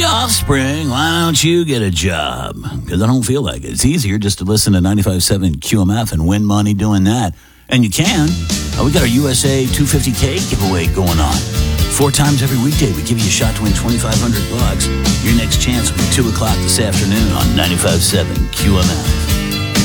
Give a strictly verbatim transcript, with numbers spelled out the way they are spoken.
Offspring, why don't you get a job? Because I don't feel like it. It's easier just to listen to ninety-five point seven Q M F and win money doing that. And you can. Uh, we got our U S A two fifty K giveaway going on. Four times every weekday, we give you a shot to win twenty-five hundred bucks. Your next chance will be two o'clock this afternoon on ninety-five point seven Q M F.